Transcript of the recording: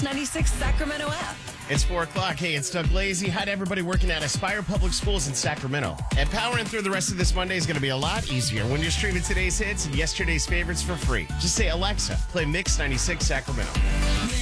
96 Sacramento app. It's 4 o'clock. Hey, it's Doug Lazy. Hi to everybody working at Aspire Public Schools in Sacramento. And powering through the rest of this Monday is going to be a lot easier when you're streaming today's hits and yesterday's favorites for free. Just say, Alexa, play Mix 96 Sacramento.